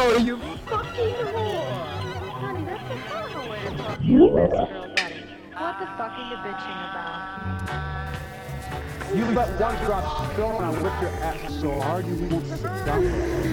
whore, you fucking whore! Honey, that's a hell of a way to talk to your best girl buddy. What the fuck are you bitching about? You let one drop spill and I whip your ass so hard you won't sit down.